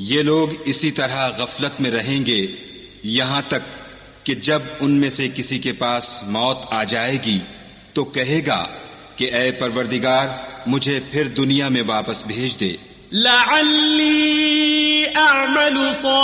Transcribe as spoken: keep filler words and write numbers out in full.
ये लोग इसी तरह गफलत में रहेंगे यहाँ तक कि जब उनमें से किसी के पास मौत आ जाएगी तो कहेगा कि ऐ परवरदिगार, मुझे फिर दुनिया में वापस भेज दे। लअल्ली अअमलु